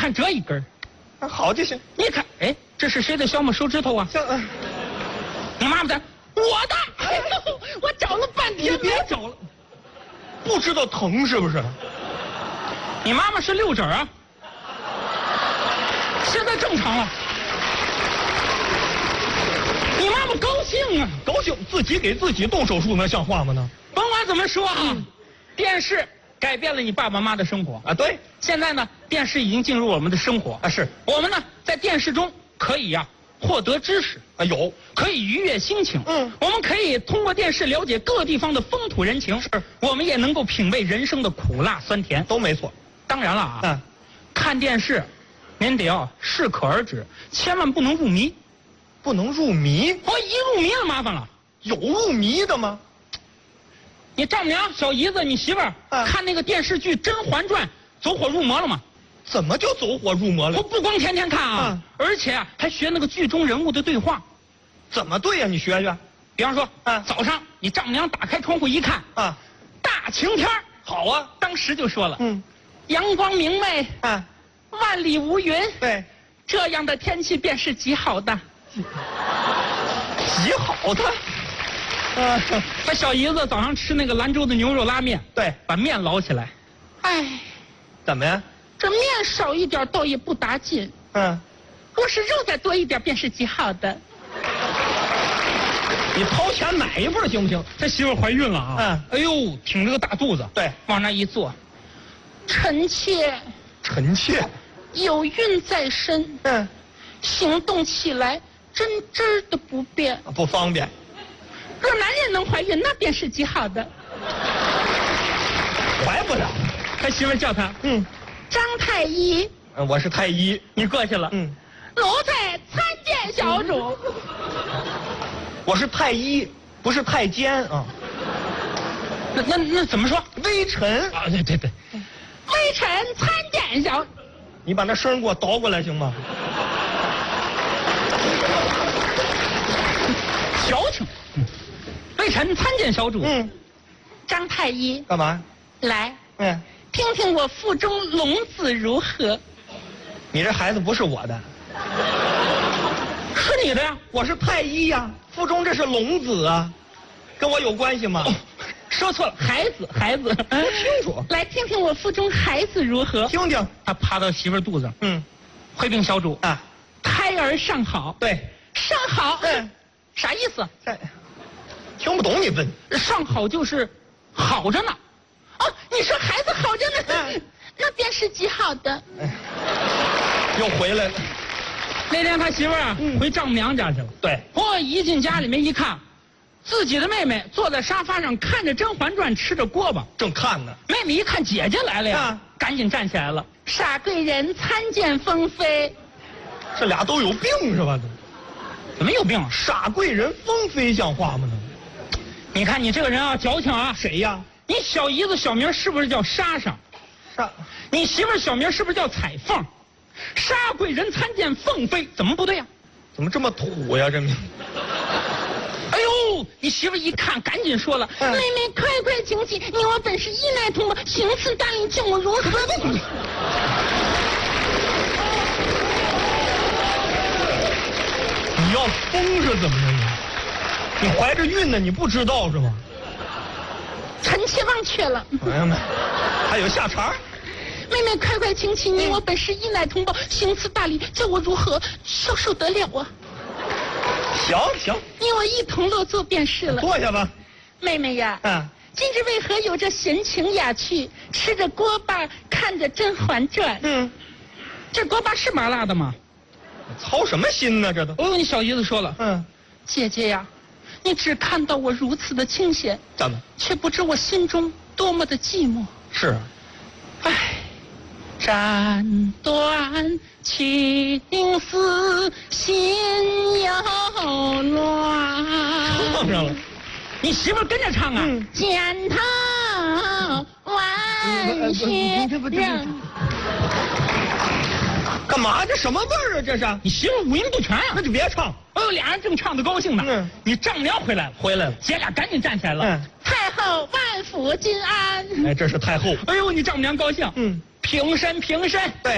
看这一根儿，好就行。 你看，哎，这是谁的小拇手指头啊？你妈妈的，我的！哎呦，我找了半天， 你别找了，不知道疼是不是？ 你妈妈是6指啊，现在正常了。你妈妈高兴啊， 高兴，自己给自己动手术那像话吗呢？ 甭管怎么说啊，电视改变了你爸爸妈妈的生活啊。对， 现在呢，电视已经进入我们的生活啊。是， 我们呢在电视中可以获得知识啊，有可以愉悦心情。我们可以通过电视了解各地方的风土人情。 是， 我们也能够品味人生的苦辣酸甜。 都没错。 当然了啊，看电视，您得要适可而止，千万不能入迷。 不能入迷？ 哦，一入迷了麻烦了。 有入迷的吗？ 你丈母娘、小姨子、你媳妇儿看那个电视剧《甄嬛传》，走火入魔了吗？ 怎么就走火入魔了？ 不光天天看啊，而且还学那个剧中人物的对话。 怎么对呀？你学学。 比方说，早上你丈母娘打开窗户一看，大晴天， 好啊， 当时就说了，阳光明媚，万里无云， 对， 这样的天气便是极好的。 极好的。 那小姨子早上吃那个兰州的牛肉拉面， 对， 把面捞起来，哎， 怎么呀？ 这面少一点倒也不打紧，若是肉再多一点便是极好的。 你掏钱买一份行不行？ 这媳妇怀孕了啊！哎呦，挺着个大肚子， 对， 往那一坐，臣妾， 臣妾有孕在身，行动起来真真的不便， 不方便。 若男人能怀孕，那便是极好的。 怀不了， 他媳妇叫他，张太医， 我是太医， 你过去了， 奴才参见小主。 我是太医，不是太监啊。 那怎么说？ 微臣啊，对，微臣参见小。 你把那声给我倒过来行吗？ 矫情。微臣参见小主。张太医。 干嘛？ 来。听听我腹中龙子如何？ 你这孩子不是我的。 是你的呀， 我是太医呀，腹中这是龙子啊，跟我有关系吗？ 说错了，孩子， 不清楚。 来听听我腹中孩子如何？ 听听。 他趴到媳妇肚子，回禀小主啊，胎儿尚好。 对， 尚好。啥意思？ 听不懂你问。 尚好就是好着呢。哦，你说孩子好着呢，那便是极好的。 又回来了。 那天他媳妇儿回丈母娘家去了。 对， 一进家里面一看，自己的妹妹坐在沙发上看着《甄嬛传》，吃着锅巴， 正看呢。 妹妹一看姐姐来了呀，赶紧站起来了。傻贵人参见封妃。 这俩都有病是吧？ 怎么有病？ 傻贵人封妃像话吗？ 你看你这个人啊，矫情啊。 谁呀？ 你小姨子小名是不是叫莎莎？你媳妇小名是不是叫彩凤？沙贵人参见凤妃，怎么不对呀？ 怎么这么土呀？这名。 哎呦，你媳妇一看，赶紧说了：“妹妹，快快请起，你我本是一奶同胞，行此大礼，叫我如何？” 你要疯是怎么着？你怀着孕呢，你不知道是吗？ 臣妾忘却了。 朋友们，还有下茬。 妹妹，快快请起，你我本是一奶同胞，行此大礼，叫我如何消受得了啊？ 行， 你我一同落座便是了。 坐下吧。 妹妹呀，今日为何有着闲情雅趣，吃着锅巴，看着《甄嬛传》？这锅巴是麻辣的吗？ 操什么心呢？这都。 哦，你小姨子说了，姐姐呀，你只看到我如此的清闲， 怎么？ 却不知我心中多么的寂寞。 是。 唉。斩断情丝心又乱。 唱上了， 你媳妇跟着唱啊！检讨万血人。 干嘛？这什么味儿啊？这是你媳妇五音不全啊！ 那就别唱。 哦，俩人正唱得高兴呢。你丈母娘回来了，姐俩赶紧站起来了。太后万福金安。 哎，这是太后。 哎呦，你丈母娘高兴。平身。 对。